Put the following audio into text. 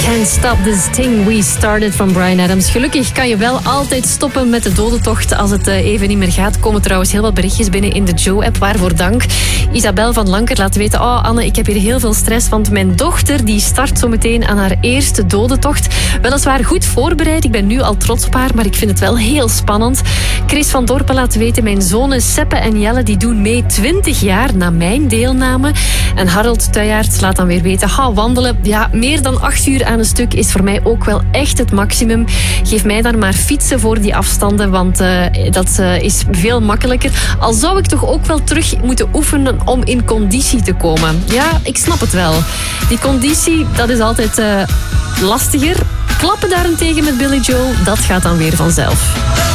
Can't Stop This Thing We Started van Bryan Adams. Gelukkig kan je wel altijd stoppen met de dodentocht als het even niet meer gaat. Komen trouwens heel wat berichtjes binnen in de Joe-app. Waarvoor dank. Isabel van Lanker laat weten... Oh Anne, ik heb hier heel veel stress, want mijn dochter die start zo meteen aan haar eerste dodentocht. Weliswaar goed voorbereid. Ik ben nu al trots op haar, maar ik vind het wel heel spannend. Chris van Dorpen laat weten... Mijn zonen Seppe en Jelle die doen mee 20 jaar na mijn deelname. En Harold Tuijaerts laat dan weer weten... Wandelen, ja, meer dan 8 uur aan een stuk is voor mij ook wel echt het maximum. Geef mij dan maar fietsen voor die afstanden, want dat is veel makkelijker. Al zou ik toch ook wel terug moeten oefenen om in conditie te komen. Ja, ik snap het wel. Die conditie, dat is altijd lastiger. Klappen daarentegen met Billy Joel, dat gaat dan weer vanzelf.